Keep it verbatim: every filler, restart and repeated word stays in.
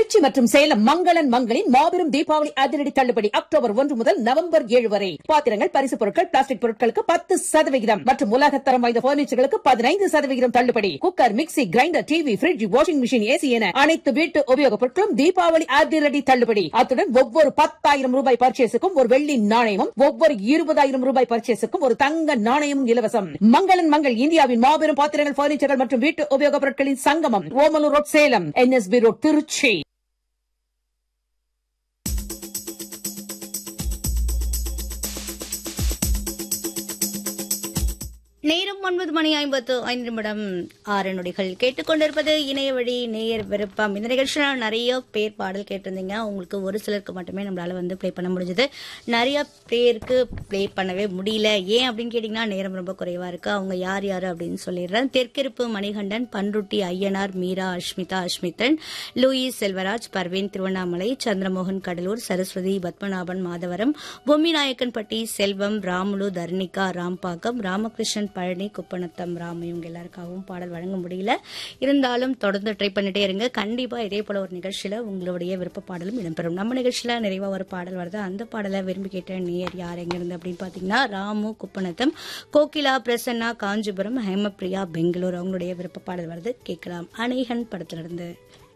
திருச்சி மற்றும் சேலம் மங்களன் மங்களின் மாபெரும் தீபாவளி அதிரடி தள்ளுபடி அக்டோபர் ஒன்று முதல் நவம்பர் ஏழு வரை. பாத்திரங்கள், பரிசு பொருட்கள், பிளாஸ்டிக் பொருட்களுக்கு பத்து சதவிகிதம் மற்றும் உலகத்தரம் வாய்ந்த பர்னிச்சர்களுக்கு பதினைந்து சதவிகிதம் தள்ளுபடி. Cooker, mixie, grinder, TV, bridge, washing machine, AC என அனைத்து வீட்டு உபயோகப் பொருட்களும் தீபாவளி அதிரடி தள்ளுபடி. அத்துடன் ஒவ்வொரு பத்தாயிரம் ரூபாய் பர்ச்சேஸுக்கும் ஒரு வெள்ளி நாணயமும், ஒவ்வொரு இருபதாயிரம் ரூபாய் பர்ச்சேஸுக்கும் ஒரு தங்க நாணயமும் இலவசம். மங்களன் மங்கள் இந்தியாவின் மாபெரும் பாத்திரங்கள், பர்னிச்சர்கள் மற்றும் வீட்டு உபயோகப் பொருட்களின் சங்கமம். Omalur road, Salem. NSP road, Trichy. நேரம் ஒன்பது மணி ஐம்பத்து ஐந்து நிமிடம் ஆறு நொடிகள். கேட்டுக்கொண்டிருப்பது இணைய வழி நேயர் விருப்பம். இந்த நிகழ்ச்சியில் நிறைய பேர் பாடல் கேட்டிருந்தீங்க. உங்களுக்கு ஒரு சிலருக்கு மட்டுமே நம்மளால வந்து பிளே பண்ண முடிஞ்சது. நிறைய பேருக்கு பிளே பண்ணவே முடியல. ஏன் அப்படின்னு கேட்டீங்கன்னா நேரம் ரொம்ப குறைவா இருக்கு. அவங்க யார் யாரு அப்படின்னு சொல்லிடுறேன். தெற்கிருப்பு மணிகண்டன், பன்ருட்டி ஐயனார், மீரா, அஷ்மிதா, அஷ்மித்தன், லூயிஸ் செல்வராஜ், பர்வீன் திருவண்ணாமலை, சந்திரமோகன் கடலூர், சரஸ்வதி, பத்மநாபன் மாதவரம், பொம்மிநாயக்கன்பட்டி, செல்வம், ராமுலு, தர்ணிகா, ராம்பாக்கம், ராமகிருஷ்ணன், பழனி, குப்பநத்தம், ராம். இவங்க எல்லாருக்காகவும் பாடல் வழங்க முடியல. இருந்தாலும் தொடர்ந்து ட்ரை பண்ணிட்டே இருங்க. கண்டிப்பா இதே போல ஒரு நிகழ்ச்சியில உங்களுடைய விருப்ப பாடலும் இடம்பெறும். நம்ம நிகழ்ச்சியில நிறைவா ஒரு பாடல் வருது. அந்த பாடலை விரும்பி கேட்ட நேயர் யார் எங்க இருந்து அப்படின்னு பாத்தீங்கன்னா ராமு, குப்பநத்தம், கோகிலா, பிரசன்னா, காஞ்சிபுரம், ஹேமப்பிரியா, பெங்களூர். அவங்களுடைய விருப்ப பாடல் வருது. கேட்கலாம். அநேகன் படத்திலிருந்து.